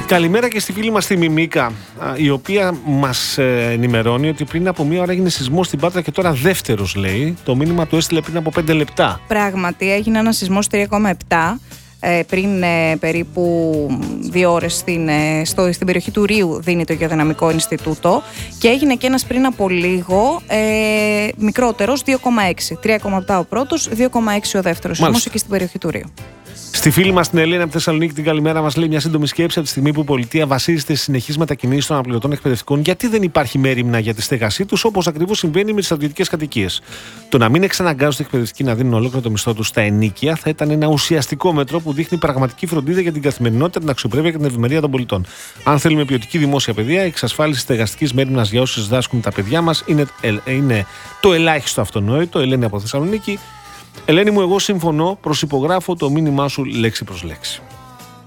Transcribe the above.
Καλημέρα και στη φίλη μας τη Μιμίκα, η οποία μας ενημερώνει ότι πριν από μία ώρα έγινε σεισμός στην Πάτρα και τώρα δεύτερος, λέει. Το μήνυμα του έστειλε πριν από 5 λεπτά. Πράγματι, έγινε ένα σεισμός 3,7 πριν περίπου 2 ώρες στην περιοχή του Ρίου, δίνει το Γεωδυναμικό Ινστιτούτο, και έγινε και ένας πριν από λίγο μικρότερος, 2,6. 3,7 ο πρώτος, 2,6 ο δεύτερος. Σεισμός εκεί στην περιοχή του Ρίου. Στη φίλη μας την Ελένη από τη Θεσσαλονίκη, την καλημέρα μας, λέει μια σύντομη σκέψη. Από τη στιγμή που η πολιτεία βασίζεται στις συνεχείς μετακινήσεις των αναπληρωτών εκπαιδευτικών, γιατί δεν υπάρχει μέριμνα για τη στέγασή τους, όπως ακριβώς συμβαίνει με τις στρατιωτικές κατοικίες? Το να μην εξαναγκάζονται οι εκπαιδευτικοί να δίνουν ολόκληρο το μισθό τους στα ενίκια θα ήταν ένα ουσιαστικό μέτρο που δείχνει πραγματική φροντίδα για την καθημερινότητα, την αξιοπρέπεια και την ευημερία των πολιτών. Αν θέλουμε ποιοτική δημόσια παιδεία, η εξασφάλιση στεγαστικής μέριμνας για όσους διδάσκουν τα παιδιά μας είναι το ελάχιστο αυτονόητο. Ελένη από Θεσσαλονίκη. Ελένη μου, εγώ συμφωνώ, προσυπογράφω το μήνυμά σου λέξη προς λέξη.